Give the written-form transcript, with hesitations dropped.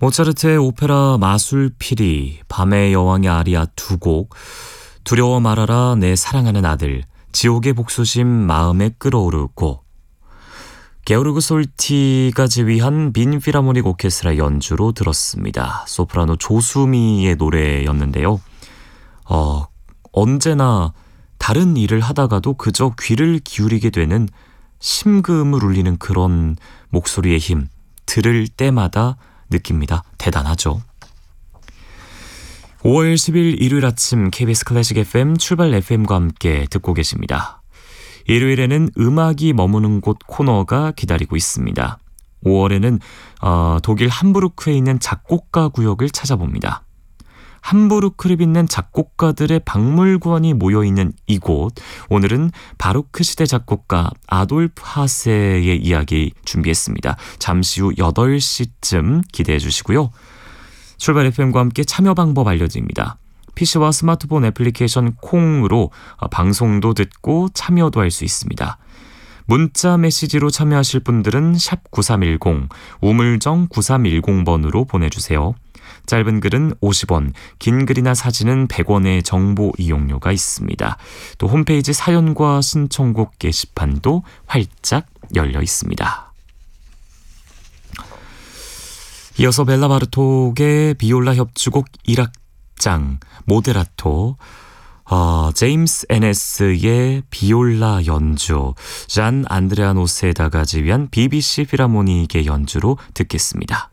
모차르트의 오페라 마술피리, 밤의 여왕의 아리아 두 곡, 두려워 말아라 내 사랑하는 아들, 지옥의 복수심 마음에 끌어오르고, 게오르그 솔티가 지휘한 빈 필하모닉 오케스트라 연주로 들었습니다. 소프라노 조수미의 노래였는데요. 언제나 다른 일을 하다가도 그저 귀를 기울이게 되는 심금을 울리는 그런 목소리의 힘, 들을 때마다 느낍니다. 대단하죠. 5월 10일 일요일 아침 KBS 클래식 FM 출발 FM과 함께 듣고 계십니다. 일요일에는 음악이 머무는 곳 코너가 기다리고 있습니다. 5월에는 독일 함부르크에 있는 작곡가 구역을 찾아봅니다. 함부르크를 빛낸 작곡가들의 박물관이 모여있는 이곳, 오늘은 바로크 시대 작곡가 아돌프 하세의 이야기 준비했습니다. 잠시 후 8시쯤 기대해 주시고요. 출발 FM과 함께 참여 방법 알려드립니다. PC와 스마트폰 애플리케이션 콩으로 방송도 듣고 참여도 할 수 있습니다. 문자 메시지로 참여하실 분들은 샵 9310, 우물정 9310번으로 보내주세요. 짧은 글은 50원, 긴 글이나 사진은 100원의 정보 이용료가 있습니다. 또 홈페이지 사연과 신청곡 게시판도 활짝 열려 있습니다. 이어서 벨라 바르톡의 비올라 협주곡 1악장 모데라토, 제임스 에네스의 비올라 연주, 잔 안드레아 노세다가 지휘한 BBC 필하모닉의 연주로 듣겠습니다.